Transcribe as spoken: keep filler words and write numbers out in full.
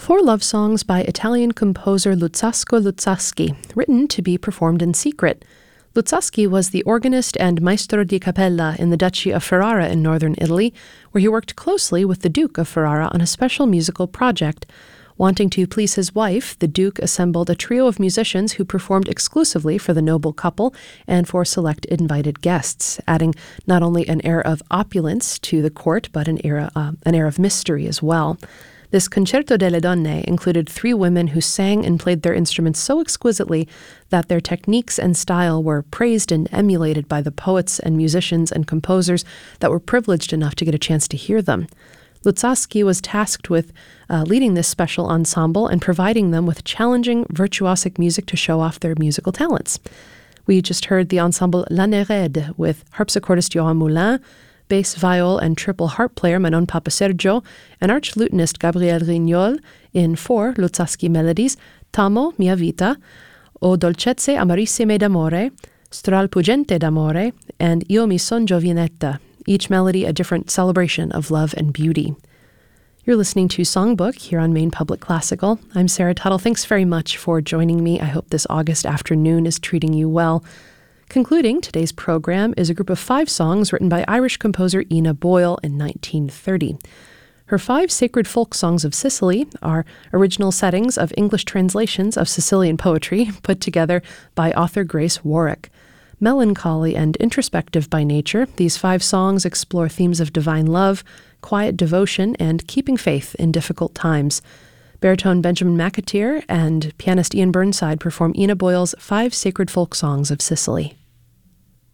Four love songs by Italian composer Luzzasco Luzzaschi, written to be performed in secret. Luzzaschi was the organist and maestro di capella in the Duchy of Ferrara in northern Italy, where he worked closely with the Duke of Ferrara on a special musical project. Wanting to please his wife, the Duke assembled a trio of musicians who performed exclusively for the noble couple and for select invited guests, adding not only an air of opulence to the court, but an, era, uh, an air of mystery as well. This Concerto delle Donne included three women who sang and played their instruments so exquisitely that their techniques and style were praised and emulated by the poets and musicians and composers that were privileged enough to get a chance to hear them. Luzzaschi was tasked with uh, leading this special ensemble and providing them with challenging, virtuosic music to show off their musical talents. We just heard the ensemble La Néréide with harpsichordist Johan Moulin, bass, viol, and triple harp player Manon Papasergio, and arch-lutenist Gabriel Rignol in four Luzzaschi melodies, T'amo, Mia Vita, O Dolcezze Amarissime d'Amore, Stralpuggente d'Amore, and Io mi son giovinetta, each melody a different celebration of love and beauty. You're listening to Songbook here on Maine Public Classical. I'm Sarah Tuttle. Thanks very much for joining me. I hope this August afternoon is treating you well. Concluding today's program is a group of five songs written by Irish composer Ina Boyle in nineteen thirty. Her five sacred folk songs of Sicily are original settings of English translations of Sicilian poetry put together by author Grace Warwick. Melancholy and introspective by nature, these five songs explore themes of divine love, quiet devotion, and keeping faith in difficult times. Baritone Benjamin McAteer and pianist Ian Burnside perform Ina Boyle's Five Sacred Folk Songs of Sicily.